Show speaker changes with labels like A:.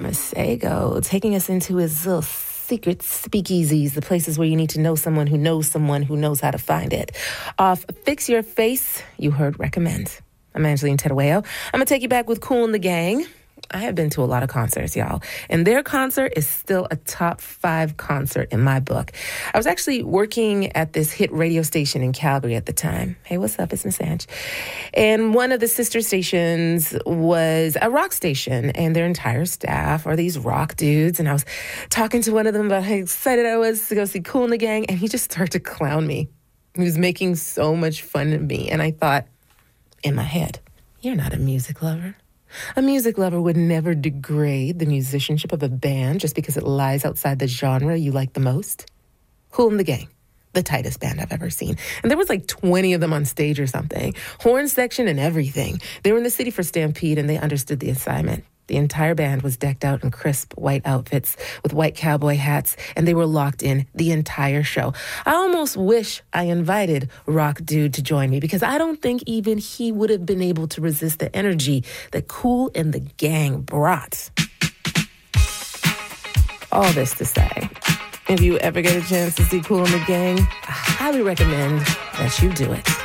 A: Masego, taking us into his little secret speakeasies, the places where you need to know someone who knows how to find it. Off Fix Your Face, you heard Recommend. I'm Angeline Terueo. I'm going to take you back with Kool and the Gang. I have been to a lot of concerts, y'all, and their concert is still a top 5 concert in my book. I was actually working at this hit radio station in Calgary at the time. Hey, what's up? It's Miss Ange. And one of the sister stations was a rock station, and their entire staff are these rock dudes. And I was talking to one of them about how excited I was to go see Kool and the Gang, and he just started to clown me. He was making so much fun of me, and I thought, in my head, you're not a music lover. A music lover would never degrade the musicianship of a band just because it lies outside the genre you like the most. Kool and the Gang, the tightest band I've ever seen. And there was like 20 of them on stage or something. Horn section and everything. They were in the city for Stampede and they understood the assignment. The entire band was decked out in crisp white outfits with white cowboy hats, and they were locked in the entire show. I almost wish I invited Rock Dude to join me because I don't think even he would have been able to resist the energy that Kool and the Gang brought. All this to say, if you ever get a chance to see Kool and the Gang, I highly recommend that you do it.